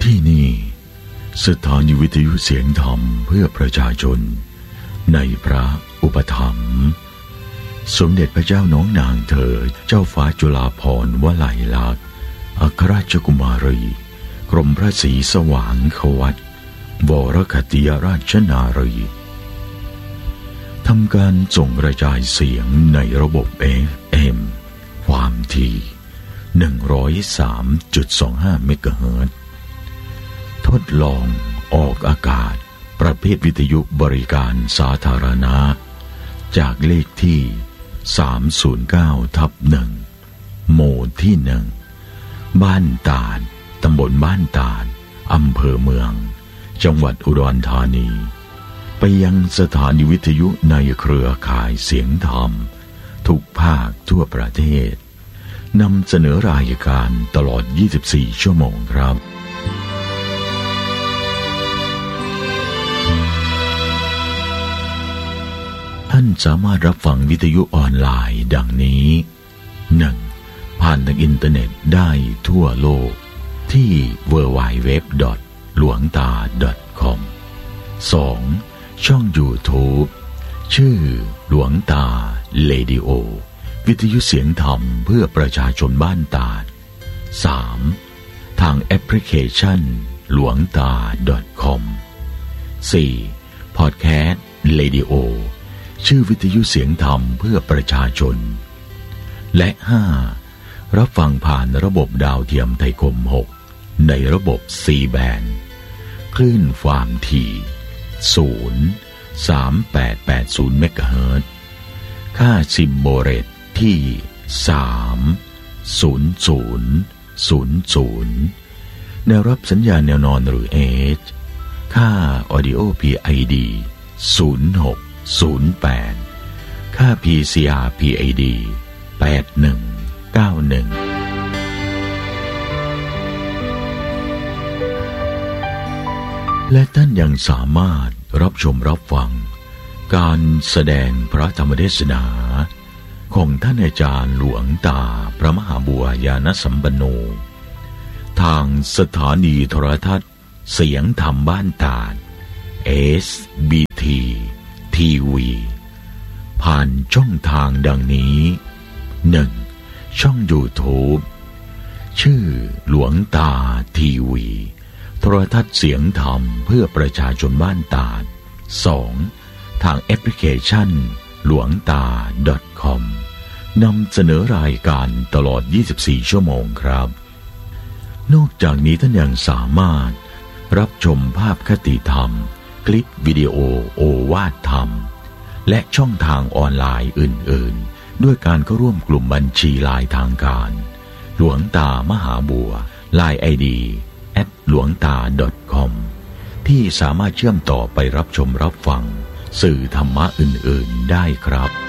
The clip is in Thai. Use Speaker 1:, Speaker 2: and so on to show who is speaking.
Speaker 1: ที่นี่สถานีวิทยุเสียงธรรมเพื่อประชาชนในพระอุปถัมภ์สมเด็จพระเจ้าน้องนางเธอเจ้าฟ้าจุฬาภรณ์วลัยลักษณ์อัครราชกุมารีกรมพระศรีสว่างควัตรวรคติยราชนารีทำการส่งกระจายเสียงในระบบ FM ความถี่ 103.25 เมกะเฮิรตซ์ทดลองออกอากาศประเภทวิทยุบริการสาธารณะจากเลขที่ 309/1 หมู่ที่ 1 บ้านตาดตำบลบ้านตาดอำเภอเมืองจังหวัดอุดรธานีไปยังสถานีวิทยุในเครือข่ายเสียงธรรมทุกภาคทั่วประเทศนำเสนอรายการตลอด 24 ชั่วโมงครับท่านสามารถรับฟังวิทยุออนไลน์ดังนี้ 1. ผ่านทางอินเทอร์เน็ตได้ทั่วโลกที่ www.lwangta.com 2. ช่อง YouTube ชื่อหลวงตาเรดิโอวิทยุเสียงธรรมเพื่อประชาชนบ้านตาด 3. ทางแอปพลิเคชันหลวงตา .com 4. พอดแคสต์เรดิโอชื่อวิทยุเสียงธรรมเพื่อประชาชนและ 5. รับฟังผ่านระบบดาวเทียมไทยคม 6ในระบบ C band คลื่นความถี่ 03880 เมกะเฮิรตซ์ค่าซิมโบเรตที่30000แนวรับสัญญาณแนวนอนหรือ H ค่า Audio PID 0608 ค่า PCR PID 8191และท่านยังสามารถรับชมรับฟังการแสดงพระธรรมเทศนาของท่านอาจารย์หลวงตาพระมหาบัวยานสัมปันโนทางสถานีโทรทัศน์เสียงธรรมบ้านตาด SBT TV ผ่านช่องทางดังนี้ 1. ช่อง YouTube ชื่อหลวงตาทีวีโทรทัศน์เสียงธรรมเพื่อประชาชนบ้านตาด 2. ทางแอปพลิเคชันหลวงตา .com นำเสนอรายการตลอด 24 ชั่วโมงครับนอกจากนี้ท่านยังสามารถรับชมภาพคติธรรมคลิปวิดีโอโอวาทธรรมและช่องทางออนไลน์อื่นๆด้วยการเข้าร่วมกลุ่มบัญชีไลน์ทางการหลวงตามหาบัว LINE ID @lwangta.com ที่สามารถเชื่อมต่อไปรับชมรับฟังสื่อธรรมะอื่นๆได้ครับ